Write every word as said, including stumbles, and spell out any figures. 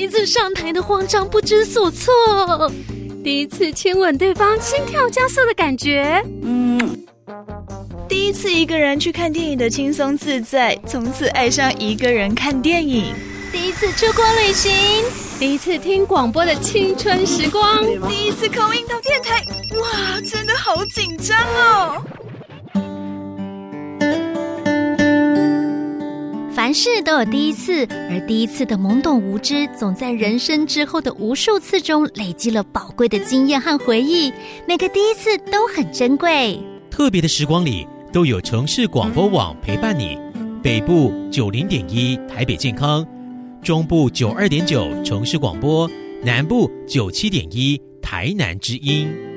一次上台的慌张不知所措， 第一次亲吻对方心跳加速的感觉， 嗯，第一次一个人去看电影的轻松自在，从此爱上一个人看电影。 第一次出国旅行， 第一次听广播的青春时光， 第一次call in到电台，哇，真的好紧张哦！ 凡事都有第一次，而第一次的懵懂无知，总在人生之后的无数次中累积了宝贵的经验和回忆。每个第一次都很珍贵。 特别的时光里，都有城市广播网陪伴你。北部九零点一台北健康，中部九二点九城市广播，南部九七点一台南之音。